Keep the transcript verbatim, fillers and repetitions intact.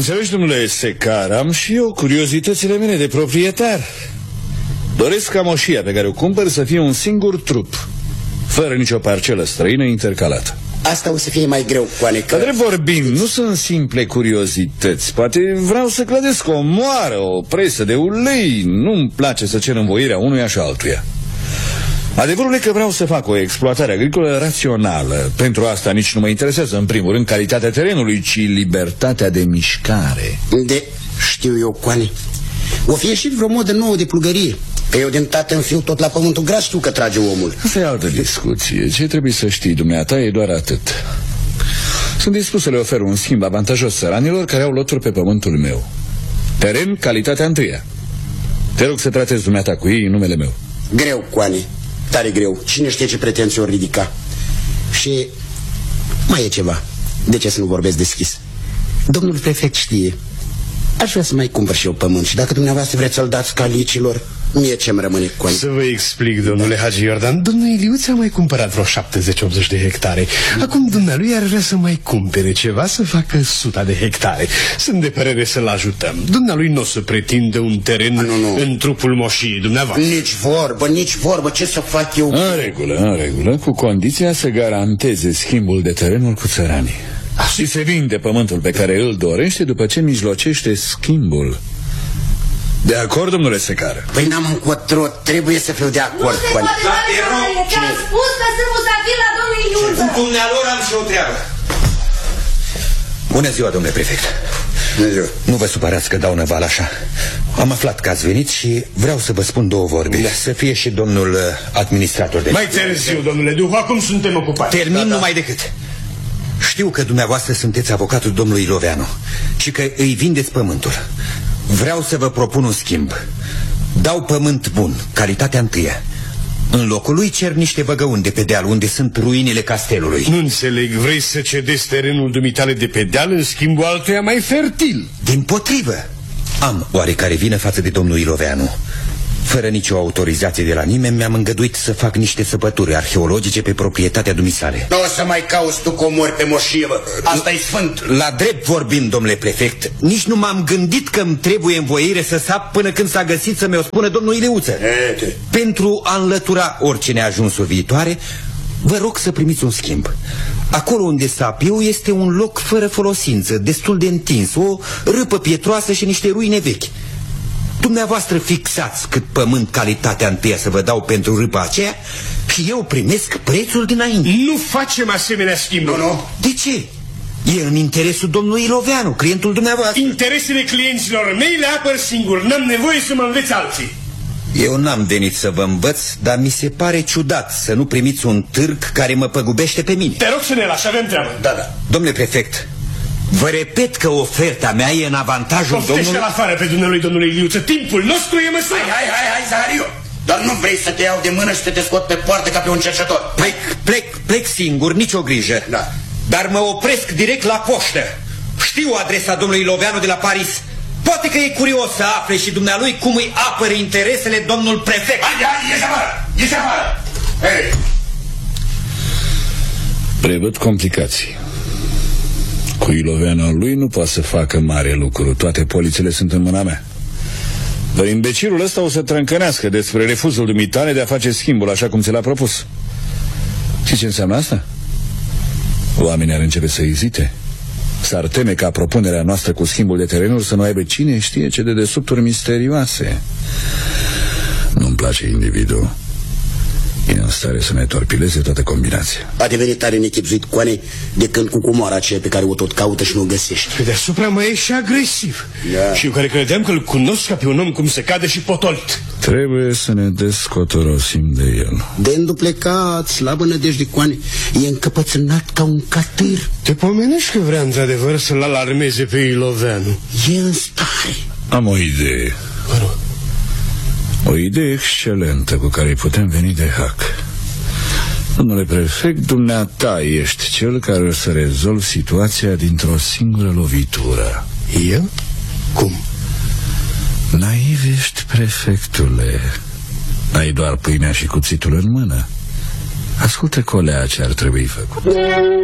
Înțelegi, domnule Secar, am și eu curiozitățile mele de proprietar. Doresc ca moșia pe care o cumpăr să fie un singur trup, fără nicio parcelă străină intercalată. Asta o să fie mai greu, Coane, că... Dar vorbind, nu sunt simple curiozități. Poate vreau să clădesc o moară, o presă de ulei. Nu-mi place să cer învoirea unuia și altuia. Adevărul e că vreau să fac o exploatare agricolă rațională. Pentru asta nici nu mă interesează în primul rând calitatea terenului, ci libertatea de mișcare. De... știu eu, Coane. O fi ieșit vreo modă nouă de plugărie. Că eu din tată în fiu tot la pământul gras știu că trage omul. Asta e altă discuție. Ce trebuie să știi, dumneata, e doar atât. Sunt dispus să le ofer un schimb avantajos țăranilor care au loturi pe pământul meu. Teren, calitatea întâia. Te rog să tratezi dumneata cu ei în numele meu. Greu, Coane, tare greu. Cine știe ce pretenții ori ridica. Și mai e ceva. De ce să nu vorbesc deschis? Domnul prefect știe. Aș vrea să mai cumpăr și eu pământ. Și dacă dumneavoastră vreți să-l dați calicilor, mie ce-mi rămâne, Coane? Să vă explic, domnule da. Hagi Iordan. Domnul Iliuț a mai cumpărat vreo șaptezeci optzeci de hectare. Acum dumnealui ar vrea să mai cumpere ceva, să facă suta de hectare. Sunt de părere să-l ajutăm. Dumnealui nu o să pretindă un teren a, nu, nu. în trupul moșiei dumneavoastră. Nici vorbă, nici vorbă. Ce să fac eu? În regulă, în regulă, cu condiția să garanteze schimbul de terenul cu țăranii. Și se vinde pământul pe care îl dorește după ce mijlocește schimbul. De acord, domnule Secar? Păi n-am încotro, trebuie să fiu de acord. Nu se poate face, ți-am spus că sunt musafir la domnul Iliuță. Cu dumnealor am și o treabă. Bună ziua, domnule prefect. Bună ziua. Nu vă supărați că dau năval așa. Am aflat că ați venit și vreau să vă spun două vorbe. Da. Să fie și domnul administrator de... Mai târziu, domnule Duhu, acum suntem ocupați. Termin da, da. numai decât. Știu că dumneavoastră sunteți avocatul domnului Iloveanu și că îi vindeți pământul. Vreau să vă propun un schimb. Dau pământ bun, calitatea întâia. În locul lui cer niște băgăuni de pe deal, unde sunt ruinile castelului. Nu înțeleg, vrei să cedezi terenul dumitale de pe deal în schimbul altuia mai fertil? Dimpotrivă. Am oarecare vină față de domnul Iloveanu. Fără nicio autorizație de la nimeni, mi-am îngăduit să fac niște săpături arheologice pe proprietatea dumisale. Nu o să mai cauți tu comori pe moșie, bă. Asta e sfânt. La drept vorbind, domnule prefect, nici nu m-am gândit că îmi trebuie învoire să sap până când s-a găsit să mi-o spună domnul Ileuță. Ete. Pentru a înlătura orice neajunsuri viitoare, vă rog să primiți un schimb. Acolo unde sap eu este un loc fără folosință, destul de întins, o râpă pietroasă și niște ruine vechi. Dumneavoastră fixați cât pământ calitatea întâia să vă dau pentru râpa aceea și eu primesc prețul dinainte. Nu facem asemenea schimburi. Nu, nu. De ce? E în interesul domnului Iloveanu, clientul dumneavoastră. Interesele clienților mei le apăr singur. N-am nevoie să mă înveți alții. Eu n-am venit să vă învăț, dar mi se pare ciudat să nu primiți un târg care mă păgubește pe mine. Te rog să ne lași, avem treabă. Da, da. Domnule prefect, vă repet că oferta mea e în avantajul Poftește domnului... la afară pe dumnealui, domnului Iliuță. Timpul nostru e măsură. Hai, hai, hai, hai, Zahariu. Dar nu vrei să te iau de mână și să te scot pe poartă ca pe un cercetător. Plec, plec, plec singur, nicio grijă. Da. Dar mă opresc direct la poștă. Știu adresa domnului Iloveanu de la Paris. Poate că e curios să afle și dumnealui cum îi apără interesele domnul prefect. Hai, hai, ieși afară, ieși afară. Hei. Prevăd complicații. Cu Iloveanu lui nu poate să facă mare lucru. Toate polițele sunt în mâna mea. Dar imbecilul ăsta o să trâncănească despre refuzul dumitale de a face schimbul așa cum ți l-a propus. Și ce înseamnă asta? Oamenii ar începe să ezite. S-ar teme ca propunerea noastră cu schimbul de terenuri să nu aibă cine știe ce de desubturi misterioase. Nu-mi place individul. E în stare să ne torpileze toată combinația. A devenit tare nechipzuit, Coane, de când cu cumoara aceea pe care o tot caută și nu o găsești. Pe deasupra mai e și agresiv. Da. Și eu care credeam că îl cunosc ca pe un om cum se cade și potolit. Trebuie să ne descotorosim de el. De înduplecați, la bănădejde, Coane, e încăpățânat ca un catâr. Te pomenești că vrea într-adevăr să-l alarmeze pe Iloveanu? E în stare. Am o idee. O idee excelentă cu care îi putem veni de hac. Domnule prefect, dumneata ești cel care o să rezolvi situația dintr-o singură lovitură. Eu? Cum? Naiv ești, prefectule. Ai doar pâinea și cuțitul în mână. Ascultă, colea, ce ar trebui făcut.